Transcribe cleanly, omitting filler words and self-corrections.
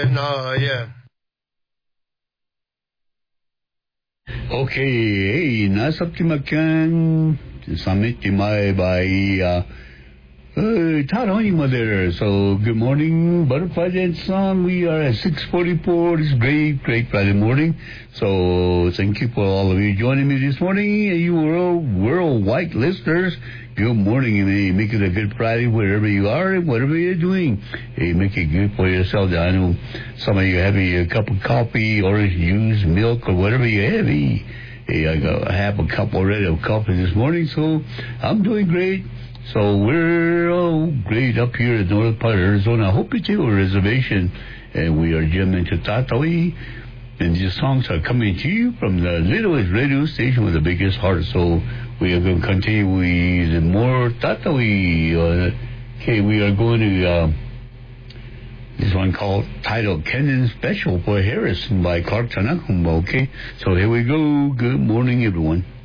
Yeah. Okay, hey, nasab timakyan, samit timay by, Taroni Mother. So, good morning, Butterfly and Son. We are at 6:44. It's great Friday morning. So, thank you for all of you joining me this morning. You worldwide listeners, good morning, and hey, make it a good Friday wherever you are and whatever you're doing. Hey, make it good for yourself. I know some of you have a cup of coffee, orange juice, milk, or whatever you have. Hey, I have a cup already of coffee this morning, so I'm doing great. So we're all great up here in the northern part of Arizona. I hope you take a reservation. And we are jamming to Tatawi. And these songs are coming to you from the littlest radio station with the biggest heart. So we are going to continue with more Tatawi. Okay, we are going to this one called titled Kenyan Special for Harrison by Clark Tanakumba. Okay, so here we go. Good morning, everyone.